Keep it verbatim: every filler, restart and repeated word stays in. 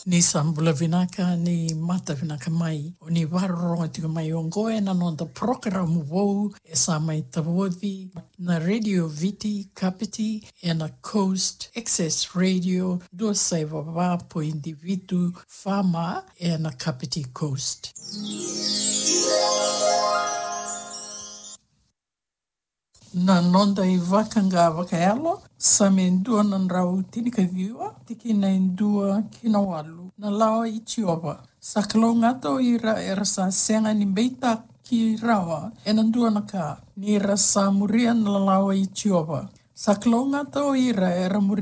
Ni sambula vinaka ni mata vinaka mai. O ni waroronga tika mai o ngoe na nonda programu wou e sa mai tawovi na Radio Viti Kapiti e na Coast Access Radio do sai vava po individu fama e na Kapiti Coast. Na nonda I wakanga wakaelo, sa me ndua nan rau tinika viua, tiki na ndua kina walu, na lawa I tioba. Sa kalongato I ra era sa senga ni beita ki rawa, e na ndua na ka, ni ra sa muria na lawa I tioba. Sa kalongato I ra era muria